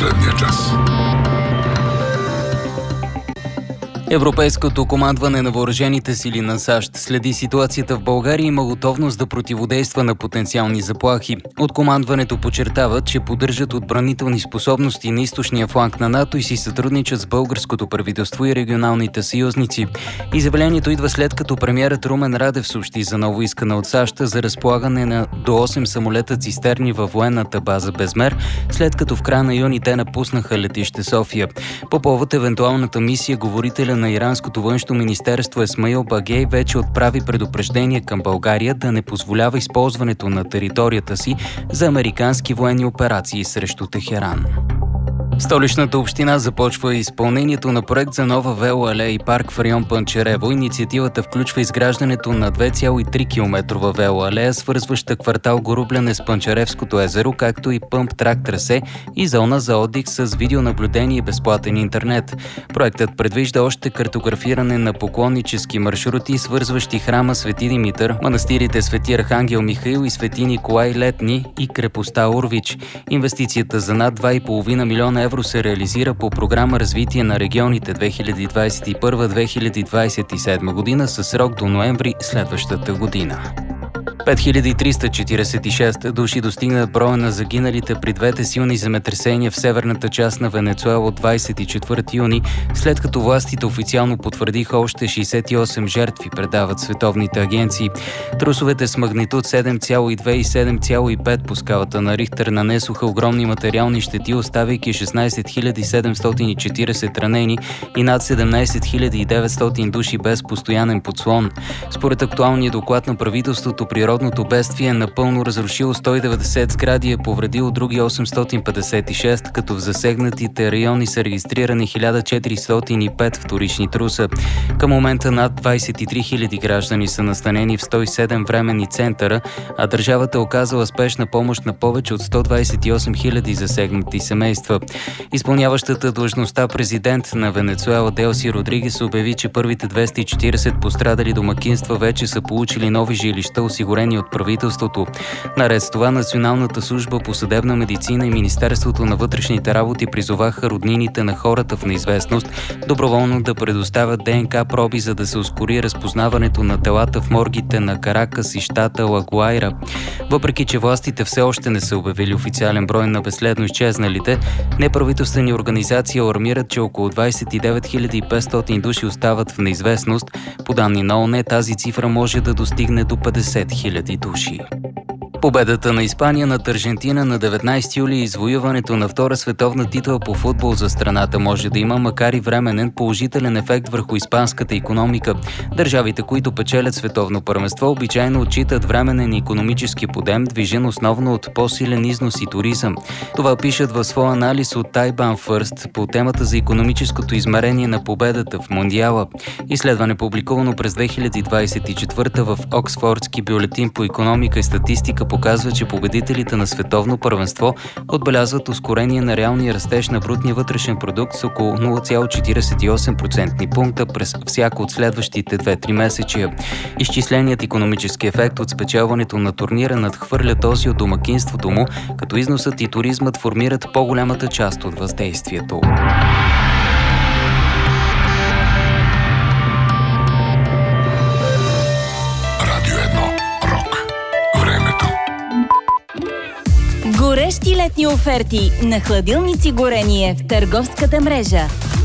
последния час. Европейското командване на въоръжените сили на САЩ следи ситуацията в България и има готовност да противодейства на потенциални заплахи. От командването подчертават, че поддържат отбранителни способности на източния фланг на НАТО и си сътрудничат с българското правителство и регионалните съюзници. Изявлението идва след като премиерът Румен Радев съобщи за ново искане от САЩ за разполагане на до 8 самолета цистерни във военната база Безмер, след като в края на юни те напуснаха летище София. По повод евентуалната мисия, говорителя на иранското външно министерство Исмаил Багей вече отправи предупреждение към България да не позволява използването на територията си за американски военни операции срещу Техеран. Столичната община започва изпълнението на проект за нова велоалея и парк в район Панчарево. Инициативата включва изграждането на 2,3 км велоалея, свързваща квартал Горубляне с Панчаревското езеро, както и пъмп-трак трасе и зона за отдих с видеонаблюдение и безплатен интернет. Проектът предвижда още картографиране на поклоннически маршрути, свързващи храма Свети Димитър, манастирите Свети Архангел Михаил и Свети Николай Летни и крепостта Урвич. Инвестицията за над 2,5 милиона евро се реализира по програма Развитие на регионите 2021-2027 година със срок до ноември следващата година. 5346 души достигнат броя на загиналите при двете силни земетресения в северната част на Венецуела от 24 юни, след като властите официално потвърдиха още 68 жертви, предават световните агенции. Трусовете с магнитуд 7,2 и 7,5 по скалата на Рихтер нанесоха огромни материални щети, оставяйки 16 740 ранени и над 17 900 души без постоянен подслон. Според актуалния доклад на правителството, природното бедствие е напълно разрушило 190 сгради и е повредило други 856, като в засегнатите райони са регистрирани 1405 вторични труса. Към момента над 23 000 граждани са настанени в 107 временни центъра, а държавата е оказала спешна помощ на повече от 128 000 засегнати семейства. Изпълняващата длъжността президент на Венецуела Делси Родригес обяви, че първите 240 пострадали домакинства вече са получили нови жилища, осигурени от правителството. Наред с това, Националната служба по съдебна медицина и Министерството на вътрешните работи призоваха роднините на хората в неизвестност доброволно да предоставят ДНК проби, за да се ускори разпознаването на телата в моргите на Каракас и щата Ла Гуайра. Въпреки че властите все още не са обявили официален брой на безследно изчезналите, неправителствени организации алармират, че около 29 500 души остават в неизвестност. По данни на ООН, тази цифра може да достигне до 50 000 души. Победата на Испания над Аржентина на 19 юли и извоюването на втора световна титла по футбол за страната може да има, макар и временен, положителен ефект върху испанската икономика. Държавите, които печелят световно първенство, обичайно отчитат временен икономически подем, движен основно от по-силен износ и туризъм. Това пишат в своя анализ от Taiwan First по темата за икономическото измерение на победата в Мондиала. Изследване, публикувано през 2024 в Оксфордски бюлетин по икономика и статистика, показва, че победителите на световно първенство отбелязват ускорение на реалния растеж на брутния вътрешен продукт с около 0,48% пункта през всяко от следващите 2-3 месечия. Изчисленият икономически ефект от спечелването на турнира надхвърля този от домакинството му, като износът и туризмът формират по-голямата част от въздействието. Горещи летни оферти на хладилници горение в търговската мрежа.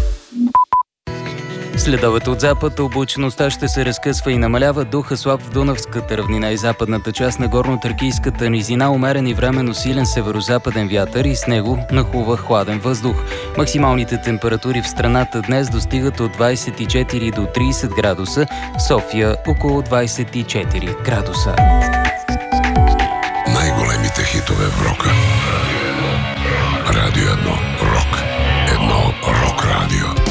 Следобед от запад облачността ще се разкъсва и намалява, духа слаб в Дунавската равнина и западната част на горно-тракийската низина, умерен и временно силен северозападен вятър и с него нахлува хладен въздух. Максималните температури в страната днес достигат от 24 до 30 градуса, в София около 24 градуса. Най-големите хитове в рока. Радио 1 Рок. Едно Рок Радио.